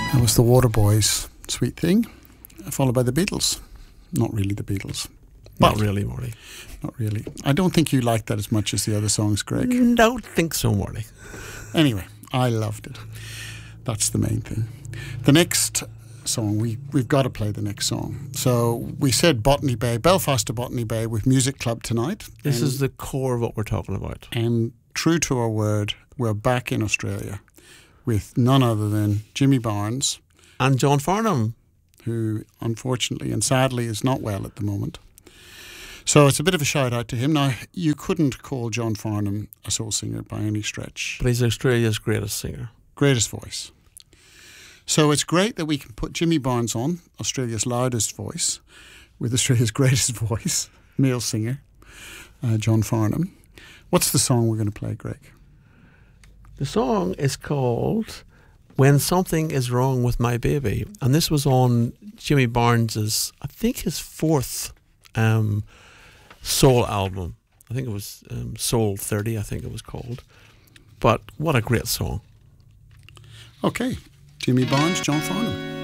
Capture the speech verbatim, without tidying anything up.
That was the Waterboys, Sweet Thing, followed by the Beatles. Not really the Beatles. Not really, Morty. Not really. I don't think you liked that as much as the other songs, Greg. Don't think so, Morty. Anyway, I loved it. That's the main thing. The next song, we, we've got to play the next song. So we said Botany Bay, Belfast to Botany Bay with Music Club tonight. This and, is the core of what we're talking about. And true to our word, we're back in Australia with none other than Jimmy Barnes. And John Farnham. Who unfortunately and sadly is not well at the moment. So it's a bit of a shout out to him. Now, you couldn't call John Farnham a soul singer by any stretch. But he's Australia's greatest singer. Greatest voice. So it's great that we can put Jimmy Barnes on, Australia's loudest voice, with Australia's greatest voice, male singer, uh, John Farnham. What's the song we're going to play, Greg? The song is called When Something Is Wrong With My Baby. And this was on Jimmy Barnes's, I think his fourth um, soul album. I think it was um, Soul thirty, I think it was called. But what a great song. Okay. Jimmy Barnes, John Farnham.